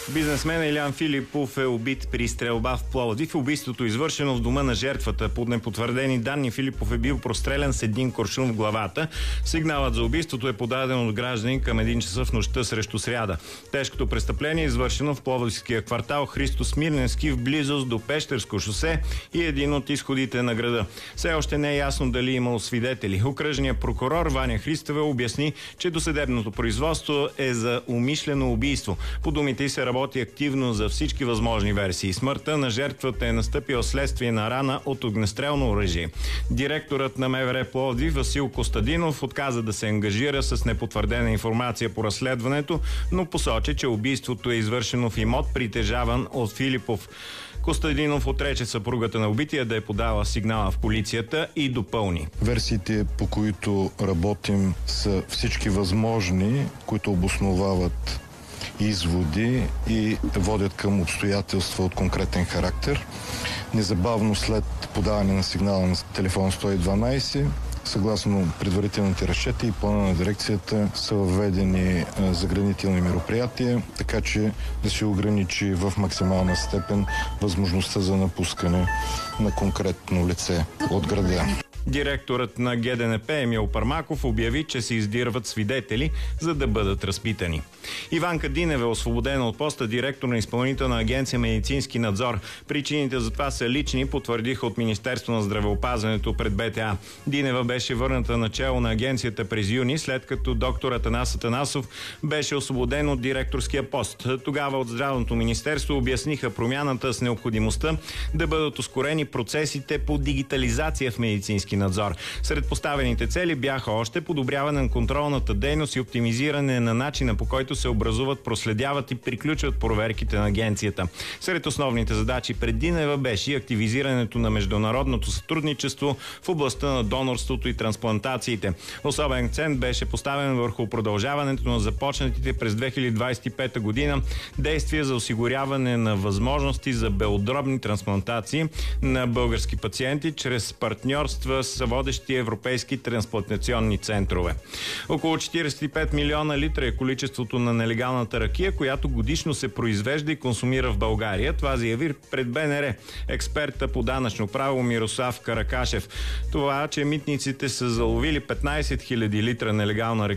Бизнесмен Илиян Филипов е убит при стрелба в Пловдив. Убийството е извършено в дома на жертвата. По непотвърдени данни Филипов е бил прострелян с един куршум в главата. Сигналът за убийството е подаден от гражданин към 1 часа в нощта срещу сряда. Тежкото престъпление е извършено в пловдивския квартал Христо Смирненски в близост до Пещерско шосе и един от изходите на града. Все още не е ясно дали имало свидетели. Окръжният прокурор Ваня Христова обясни, че досъдебното производство е за умишлено убийство. По думите се работи активно за всички възможни версии. Смъртта на жертвата е настъпила следствие на рана от огнестрелно оръжие. Директорът на МВР Пловдив Васил Костадинов отказа да се ангажира с непотвърдена информация по разследването, но посочи, че убийството е извършено в имот, притежаван от Филипов. Костадинов отрече съпругата на убития да е подала сигнала в полицията и допълни. Версиите, по които работим, са всички възможни, които обосновават изводи и водят към обстоятелства от конкретен характер. Незабавно след подаване на сигнала на телефон 112, съгласно предварителните разчети и плана на дирекцията, са въведени заградителни мероприятия, така че да се ограничи в максимална степен възможността за напускане на конкретно лице от града. Директорът на ГДНП Емил Пармаков обяви, че се издирват свидетели, за да бъдат разпитани. Иванка Динева е освободена от поста директор на Изпълнителна агенция Медицински надзор. Причините за това са лични, потвърдиха от Министерство на здравеопазването пред БТА. Динева беше върната начало на агенцията през юни, след като доктор Атанас Атанасов беше освободен от директорския пост. Тогава от Здравното министерство обясниха промяната с необходимостта да бъдат ускорени процесите по дигитализация в медицински надзор. Сред поставените цели бяха още подобряване на контролната дейност и оптимизиране на начина, по който се образуват, проследяват и приключват проверките на агенцията. Сред основните задачи пред Динева беше и активизирането на международното сътрудничество в областта на донорството и трансплантациите. Особен акцент беше поставен върху продължаването на започнатите през 2025 година действия за осигуряване на възможности за белодробни трансплантации на български пациенти чрез партньорства с водещи европейски трансплантационни центрове. Около 45 милиона литра е количеството на нелегалната ракия, която годишно се произвежда и консумира в България. Това заяви пред БНР експерта по данъчно право Мирослав Каракашев. Това, че митниците са заловили 15 000 литра нелегална ракия,